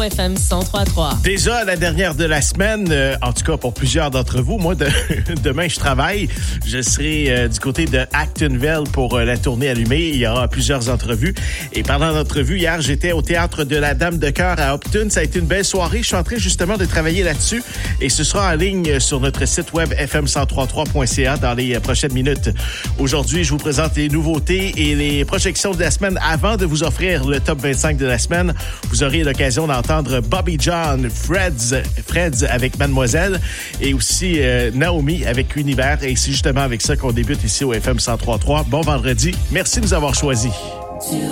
au FM 103.3. Déjà la dernière de la semaine, en tout cas pour plusieurs d'entre vous. Moi, demain, je travaille. Je serai du côté de Actonville pour la tournée allumée. Il y aura plusieurs entrevues. Et pendant l'entrevue, hier, j'étais au théâtre de la Dame de Cœur à Upton. Ça a été une belle soirée. Je suis en train justement de travailler là-dessus. Et ce sera en ligne sur notre site web fm1033.ca dans les prochaines minutes. Aujourd'hui, je vous présente les nouveautés et les projections de la semaine. Avant de vous offrir le top 25 de la semaine, vous aurez l'occasion d'entendre Bobby John, Freds avec Mademoiselle et aussi Naomi avec Univers. Et c'est justement avec ça qu'on débute ici au FM 103.3. Bon vendredi. Merci de nous avoir choisis.